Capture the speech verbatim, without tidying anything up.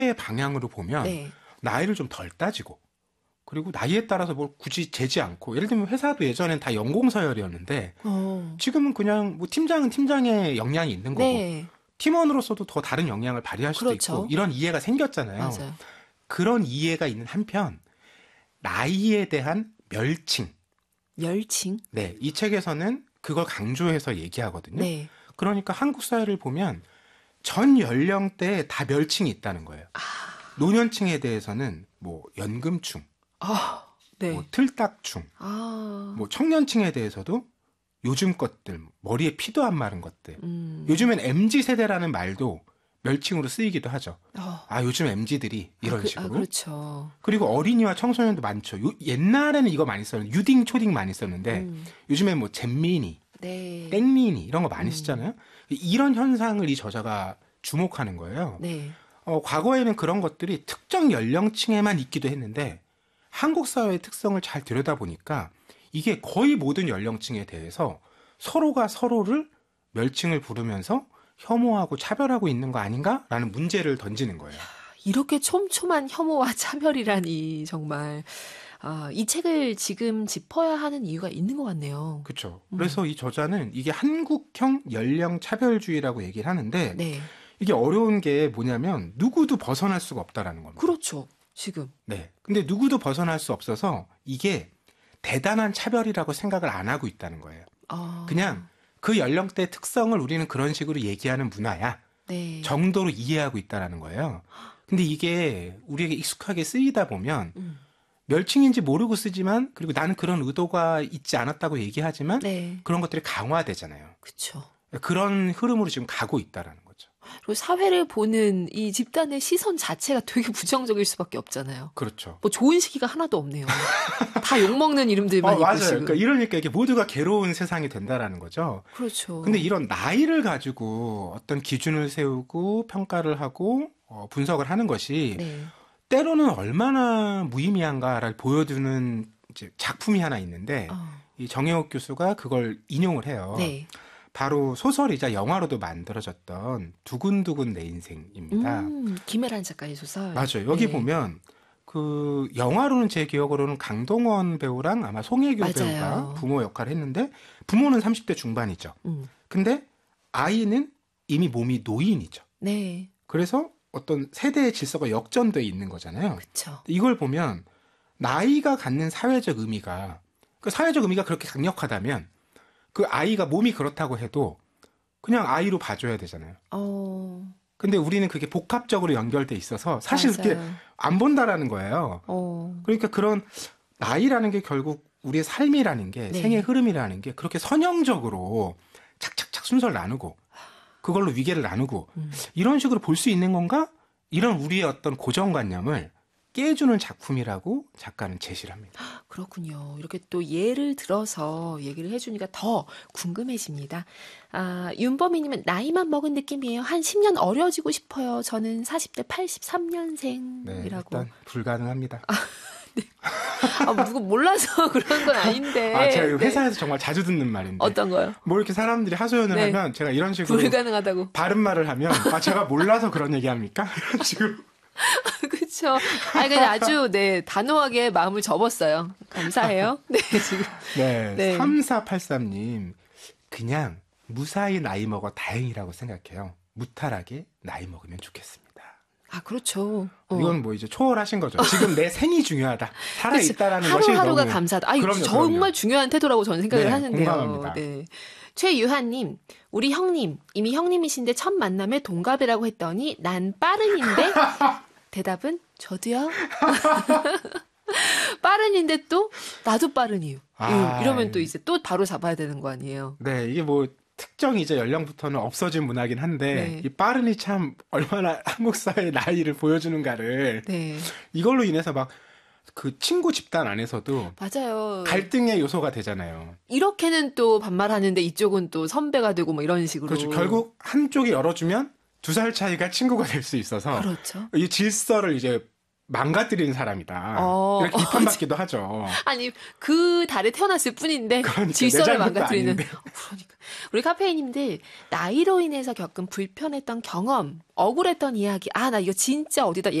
방향으로 보면 네. 나이를 좀 덜 따지고 그리고 나이에 따라서 뭘 굳이 재지 않고 예를 들면 회사도 예전엔 다 연공서열이었는데 어. 지금은 그냥 뭐 팀장은 팀장의 역량이 있는 거고 네. 팀원으로서도 더 다른 역량을 발휘할 수도 그렇죠. 있고 이런 이해가 생겼잖아요. 맞아요. 그런 이해가 있는 한편 나이에 대한 멸칭. 멸칭? 네, 이 책에서는 그걸 강조해서 얘기하거든요. 네. 그러니까 한국 사회를 보면 전 연령대에 다 멸칭이 있다는 거예요. 아. 노년층에 대해서는 뭐 연금충, 아, 네. 뭐 틀딱충, 아. 뭐 청년층에 대해서도 요즘 것들, 머리에 피도 안 마른 것들. 음. 요즘엔 엠지 세대라는 말도 멸칭으로 쓰이기도 하죠. 어. 아, 요즘 엠지들이 이런 아, 그, 식으로. 아, 그렇죠. 그리고 어린이와 청소년도 많죠. 요, 옛날에는 이거 많이 썼는데 유딩, 초딩 많이 썼는데 음. 요즘엔 뭐 잼민이, 네. 땡민이 이런 거 많이 음. 쓰잖아요. 이런 현상을 이 저자가 주목하는 거예요. 네. 어, 과거에는 그런 것들이 특정 연령층에만 있기도 했는데 한국 사회의 특성을 잘 들여다보니까 이게 거의 모든 연령층에 대해서 서로가 서로를 멸칭을 부르면서 혐오하고 차별하고 있는 거 아닌가라는 문제를 던지는 거예요. 이렇게 촘촘한 혐오와 차별이라니 정말 아, 이 책을 지금 짚어야 하는 이유가 있는 것 같네요. 그렇죠. 음. 그래서 이 저자는 이게 한국형 연령 차별주의라고 얘기를 하는데 네. 이게 어려운 게 뭐냐면 누구도 벗어날 수가 없다라는 겁니다. 그렇죠. 지금. 네. 근데 누구도 벗어날 수 없어서 이게 대단한 차별이라고 생각을 안 하고 있다는 거예요. 아. 그냥 그 연령대 특성을 우리는 그런 식으로 얘기하는 문화야. 네. 정도로 이해하고 있다라는 거예요. 근데 이게 우리에게 익숙하게 쓰이다 보면 음. 멸칭인지 모르고 쓰지만 그리고 나는 그런 의도가 있지 않았다고 얘기하지만 네. 그런 것들이 강화되잖아요. 그렇죠. 그런 흐름으로 지금 가고 있다라는 거죠. 그리고 사회를 보는 이 집단의 시선 자체가 되게 부정적일 수밖에 없잖아요. 그렇죠. 뭐 좋은 시기가 하나도 없네요. 다 욕먹는 이름들만 어, 있고 맞아요. 지금. 그러니까 이러니까 이게 모두가 괴로운 세상이 된다라는 거죠. 그렇죠. 근데 이런 나이를 가지고 어떤 기준을 세우고 평가를 하고 어, 분석을 하는 것이 네. 때로는 얼마나 무의미한가를 보여주는 이제 작품이 하나 있는데 어. 이 정혜옥 교수가 그걸 인용을 해요. 네. 바로 소설이자 영화로도 만들어졌던 두근두근 내 인생입니다. 음, 김혜란 작가의 소설. 맞아요. 여기 네. 보면 그 영화로는 제 기억으로는 강동원 배우랑 아마 송혜교 맞아요. 배우가 부모 역할을 했는데 부모는 삼십 대 중반이죠. 음. 근데 아이는 이미 몸이 노인이죠. 네. 그래서 어떤 세대의 질서가 역전돼 있는 거잖아요. 그렇죠. 이걸 보면 나이가 갖는 사회적 의미가 그 사회적 의미가 그렇게 강력하다면 그 아이가 몸이 그렇다고 해도 그냥 아이로 봐줘야 되잖아요. 어. 근데 우리는 그게 복합적으로 연결돼 있어서 사실 맞아요. 그렇게 안 본다라는 거예요. 어. 그러니까 그런 나이라는 게 결국 우리의 삶이라는 게 네. 생의 흐름이라는 게 그렇게 선형적으로 착착착 순서를 나누고 그걸로 위계를 나누고 음. 이런 식으로 볼 수 있는 건가? 이런 우리의 어떤 고정관념을 깨주는 작품이라고 작가는 제시를 합니다. 그렇군요. 이렇게 또 예를 들어서 얘기를 해주니까 더 궁금해집니다. 아, 윤범희님은 나이만 먹은 느낌이에요. 한 십 년 어려지고 싶어요. 저는 사십 대 팔십삼 년생이라고. 네, 일단 불가능합니다. 아, 누구 몰라서 그런 건 아닌데. 아, 제가 네. 회사에서 정말 자주 듣는 말인데. 어떤 거요? 뭐 이렇게 사람들이 하소연을 네. 하면 제가 이런 식으로 불가능하다고. 바른 말을 하면 아, 제가 몰라서 그런 얘기합니까? 이런 식으로. 그렇죠. 아니 근데 아주 네 단호하게 마음을 접었어요. 감사해요. 네 지금. 네, 네. 삼사팔삼 님 그냥 무사히 나이 먹어 다행이라고 생각해요. 무탈하게 나이 먹으면 좋겠습니다. 아 그렇죠. 어. 이건 뭐 이제 초월하신 거죠. 지금 내 생이 중요하다. 살아 있다라는 하루 것이 하루가 너무 감사하다. 아니 그럼요, 정말 그럼요. 중요한 태도라고 저는 생각을 네, 하는데요. 공감합니다. 네. 최유한님, 우리 형님 이미 형님이신데 첫 만남에 동갑이라고 했더니 난 빠른인데 대답은 저도요. 빠른인데 또 나도 빠른이요. 아, 이러면 또 이제 또 바로 잡아야 되는 거 아니에요. 네, 이게 뭐 특정 이제 연령부터는 없어진 문화긴 한데 네. 이 빠른이 참 얼마나 한국 사회의 나이를 보여주는가를 네, 이걸로 인해서 막 그 친구 집단 안에서도 맞아요. 갈등의 요소가 되잖아요. 이렇게는 또 반말하는데 이쪽은 또 선배가 되고 뭐 이런 식으로. 그렇죠. 결국 한쪽이 열어주면 두 살 차이가 친구가 될 수 있어서 그렇죠. 이 질서를 이제 망가뜨리는 사람이다. 어, 이렇게 비판받기도 하죠. 아니 그 달에 태어났을 뿐인데 그러니까 내 질서를 잘못도 망가뜨리는. 아닌데. 그러니까 우리 카페인님들 나이로 인해서 겪은 불편했던 경험, 억울했던 이야기. 아 나 이거 진짜 어디다